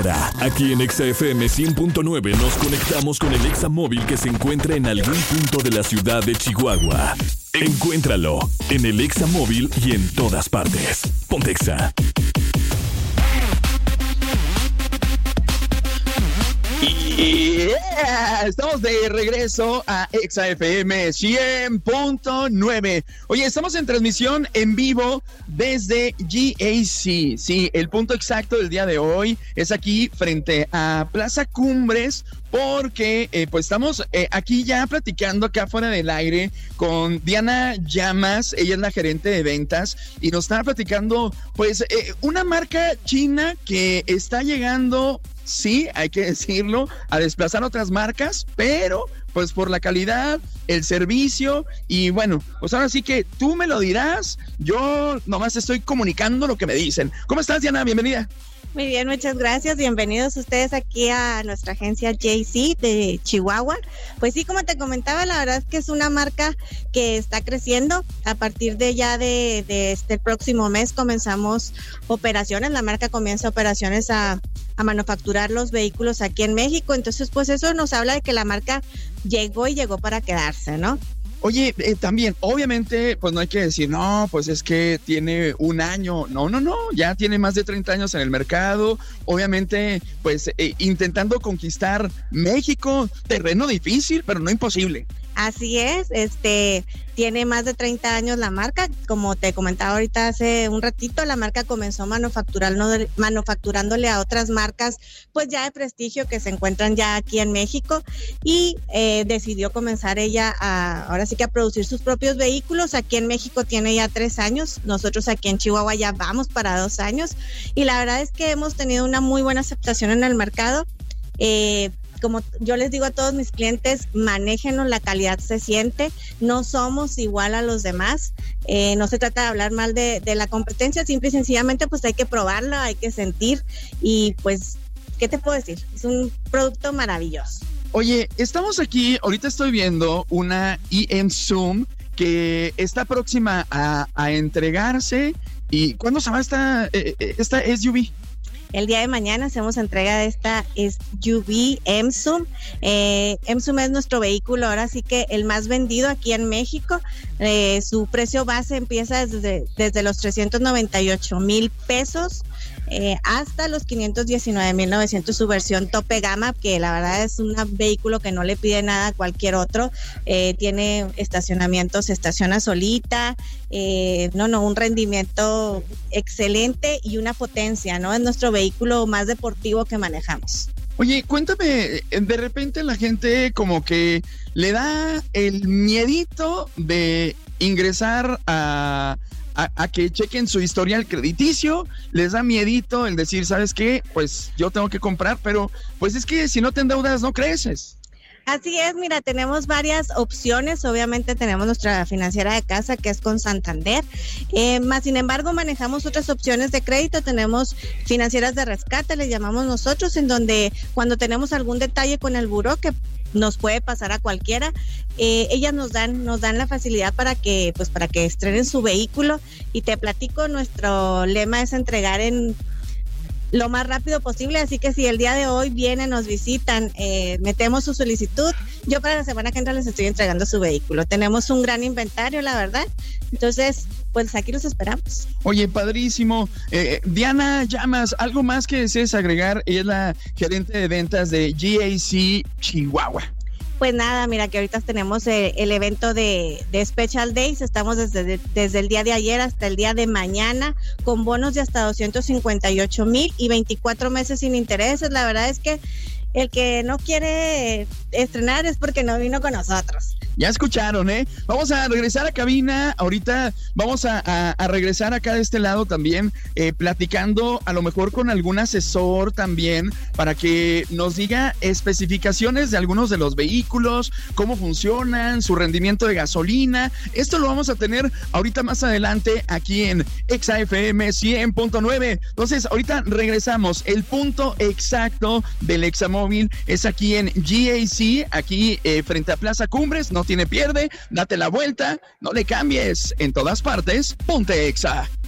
Aquí en Exa FM 100.9 nos conectamos con el Exa móvil que se encuentra en algún punto de la ciudad de Chihuahua. Encuéntralo en el Exa móvil y en todas partes. Ponte Exa. Yeah, estamos de regreso a Exa FM 100.9. Oye, estamos en transmisión en vivo desde GAC. Sí, el punto exacto del día de hoy es aquí frente a Plaza Cumbres, porque pues estamos aquí ya platicando acá fuera del aire con Diana Llamas. Ella es la gerente de ventas y nos está platicando pues una marca china que está llegando, sí, hay que decirlo, a desplazar otras marcas, pero pues por la calidad, el servicio y bueno, pues ahora sí que tú me lo dirás, yo nomás estoy comunicando lo que me dicen. ¿Cómo estás, Diana? Bienvenida. Muy bien, muchas gracias. Bienvenidos ustedes aquí a nuestra agencia JC de Chihuahua. Pues sí, como te comentaba, la verdad es que es una marca que está creciendo. A partir de ya de este próximo mes comenzamos operaciones. La marca comienza operaciones a manufacturar los vehículos aquí en México. Entonces, pues eso nos habla de que la marca llegó para quedarse, ¿no? Oye, también, obviamente, pues no hay que decir, no, pues es que tiene un año. No, ya tiene más de 30 años en el mercado. Obviamente, pues intentando conquistar México, terreno difícil, pero no imposible. Así es, tiene más de 30 años la marca. Como te comentaba ahorita hace un ratito, la marca comenzó manufacturándole a otras marcas pues ya de prestigio que se encuentran ya aquí en México y decidió comenzar ella ahora sí que a producir sus propios vehículos. Aquí en México tiene ya 3 años, nosotros aquí en Chihuahua ya vamos para 2 años y la verdad es que hemos tenido una muy buena aceptación en el mercado. Como yo les digo a todos mis clientes, manéjenos, la calidad se siente, no somos igual a los demás, no se trata de hablar mal de la competencia, simple y sencillamente pues hay que probarla, hay que sentir y pues, ¿qué te puedo decir? Es un producto maravilloso. Oye, estamos aquí, ahorita estoy viendo una Zoom que está próxima a entregarse. ¿Y cuándo se va esta SUV? El día de mañana hacemos entrega de esta SUV MZOOM. MZOOM es nuestro vehículo, ahora sí que el más vendido aquí en México. Su precio base empieza desde los 398,000 pesos hasta los 519,900, su versión tope gama, que la verdad es un vehículo que no le pide nada a cualquier otro. Tiene estacionamiento, se estaciona solita, un rendimiento excelente y una potencia, ¿no? Es nuestro vehículo más deportivo que manejamos. Oye, cuéntame, de repente la gente como que le da el miedito de ingresar a que chequen su historial crediticio, les da miedito el decir, ¿sabes qué? Pues yo tengo que comprar, pero pues es que si no te endeudas no creces. Así es, mira, tenemos varias opciones. Obviamente tenemos nuestra financiera de casa que es con Santander, más sin embargo manejamos otras opciones de crédito. Tenemos financieras de rescate, les llamamos nosotros, en donde cuando tenemos algún detalle con el buró que nos puede pasar a cualquiera, ellas nos dan la facilidad para que estrenen su vehículo. Y te platico, nuestro lema es entregar en lo más rápido posible, así que si el día de hoy vienen, nos visitan, metemos su solicitud, yo para la semana que entra les estoy entregando su vehículo. Tenemos un gran inventario, la verdad, entonces pues aquí los esperamos. Oye, padrísimo. Diana Llamas, ¿algo más que desees agregar? Ella es la gerente de ventas de GAC Chihuahua. Pues nada, mira que ahorita tenemos el evento de Special Days. Estamos desde el día de ayer hasta el día de mañana con bonos de hasta 258,000 y 24 meses sin intereses. La verdad es que el que no quiere estrenar es porque no vino con nosotros. Ya escucharon, ¿eh? Vamos a regresar a cabina. Ahorita vamos a regresar acá de este lado también, platicando a lo mejor con algún asesor también para que nos diga especificaciones de algunos de los vehículos, cómo funcionan, su rendimiento de gasolina. Esto lo vamos a tener ahorita más adelante aquí en Exa FM 100.9. Entonces, ahorita regresamos. El punto exacto del Examóvil es aquí en GAC, aquí frente a Plaza Cumbres. No tiene pierde, date la vuelta, no le cambies. En todas partes, ponte Exa.